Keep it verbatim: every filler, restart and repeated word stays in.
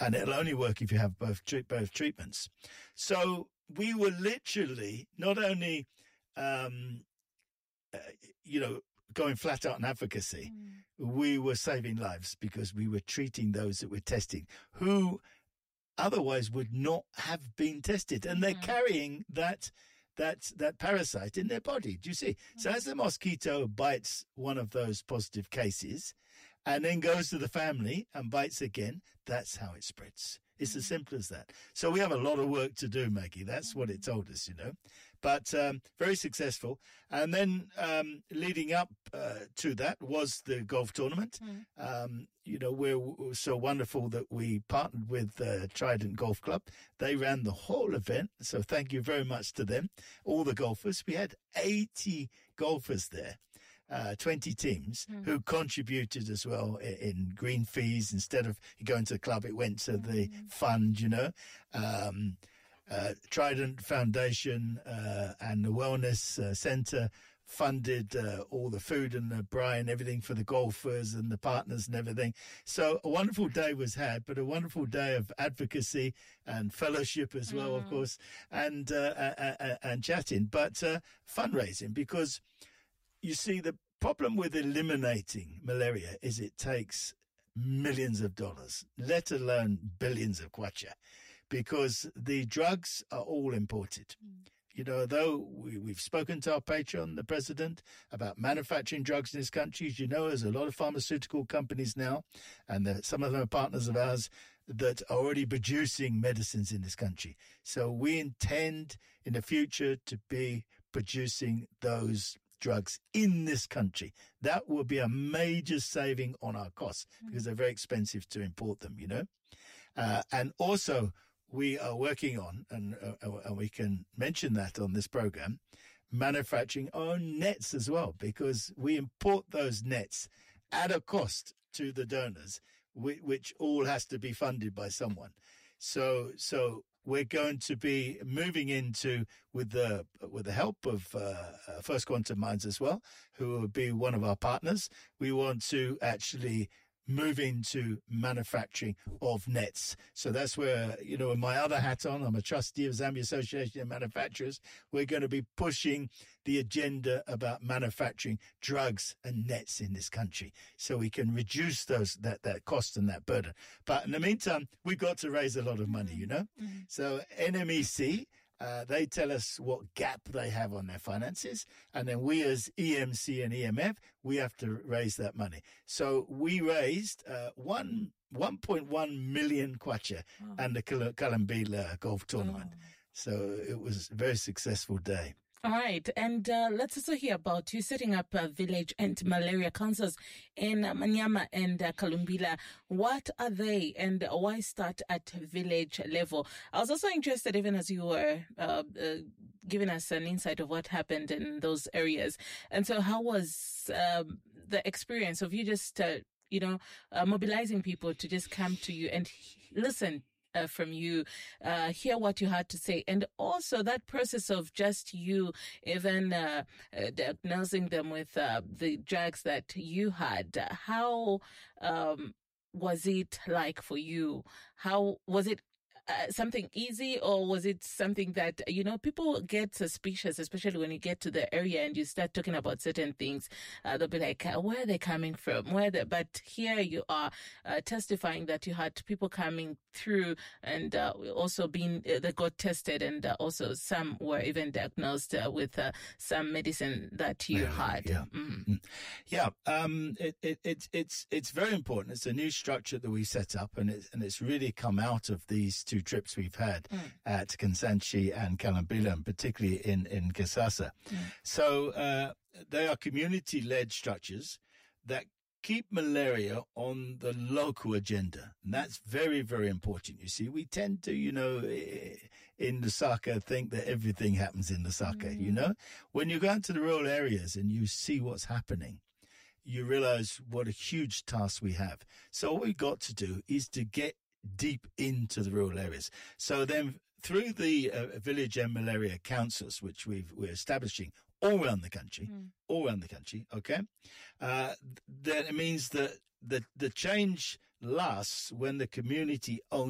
and it'll only work if you have both treat, both treatments. So we were literally not only, um, uh, you know, going flat out on advocacy, mm. we were saving lives because we were treating those that we're testing who otherwise would not have been tested, and they're mm. carrying that that that parasite in their body. Do you see? Mm. So as the mosquito bites one of those positive cases and then goes to the family and bites again, that's how it spreads. It's as simple as that. So we have a lot of work to do, Maggie. That's what it told us, you know. But um, very successful. And then um, leading up uh, to that was the golf tournament. Mm. Um, you know, we're, we're so wonderful that we partnered with uh, Trident Golf Club. They ran the whole event. So thank you very much to them, all the golfers. We had eighty golfers there. Uh, twenty teams mm. who contributed as well in, in green fees. Instead of going to the club, it went to the mm. fund, you know. Um, uh, Trident Foundation uh, and the Wellness uh, Centre funded uh, all the food and the braai and everything for the golfers and the partners and everything. So a wonderful day was had, but a wonderful day of advocacy and fellowship as well, mm. of course, and, uh, uh, uh, and chatting, but uh, fundraising, because you see, the problem with eliminating malaria is it takes millions of dollars, let alone billions of kwacha, because the drugs are all imported. Mm. You know, though we, we've spoken to our patron, the president, about manufacturing drugs in this country, as you know, there's a lot of pharmaceutical companies now, and the, some of them are partners of ours, that are already producing medicines in this country. So we intend in the future to be producing those drugs in this country. That will be a major saving on our costs because they're very expensive to import them, you know. Uh, and also we are working on, and, uh, and we can mention that on this program, manufacturing our own nets as well, because we import those nets at a cost to the donors, which, which all has to be funded by someone. So, so, we're going to be moving into, with the with the help of uh, First Quantum Minds as well, who will be one of our partners. We want to actually move into manufacturing of nets. So that's where, you know, with my other hat on, I'm a trustee of Zambia Association of Manufacturers. We're going to be pushing the agenda about manufacturing drugs and nets in this country so we can reduce those that, that cost and that burden. But in the meantime, we've got to raise a lot of money, you know. Mm-hmm. So N M E C, Uh, they tell us what gap they have on their finances. And then we as E M C and E M F, we have to raise that money. So we raised uh, one, one point one million kwacha oh. and the Kalambila golf tournament. Oh. So it was a very successful day. All right. And uh, let's also hear about you setting up uh, village anti-malaria councils in uh, Manyama and uh, Kalumbila. What are they and why start at village level? I was also interested, even as you were uh, uh, giving us an insight of what happened in those areas. And so how was um, the experience of you just, uh, you know, uh, mobilizing people to just come to you and listen Uh, from you, uh, hear what you had to say, and also that process of just you even uh, uh, diagnosing them with uh, the drugs that you had. How um, was it like for you? How was it? Uh, something easy, or was it something that, you know, people get suspicious, especially when you get to the area and you start talking about certain things. Uh, they'll be like, uh, where are they coming from? Where are they? But here you are uh, testifying that you had people coming through and uh, also being, uh, they got tested, and uh, also some were even diagnosed uh, with uh, some medicine that you yeah, had. Yeah, mm. yeah. Um, it, it, it's it's it's very important. It's a new structure that we set up, and it's and it's really come out of these two trips we've had mm. at Kansanshi and Kalambila, and particularly in in Kisasa. Mm. So uh, they are community-led structures that keep malaria on the local agenda. And that's very, very important. You see, we tend to, you know, in Lusaka think that everything happens in Lusaka, mm. you know. When you go into the rural areas and you see what's happening, you realize what a huge task we have. So what we've got to do is to get deep into the rural areas. So then through the uh, village and malaria councils, which we've, we're establishing all around the country, mm. all around the country, okay, uh, then it means that the, the change lasts when the community owns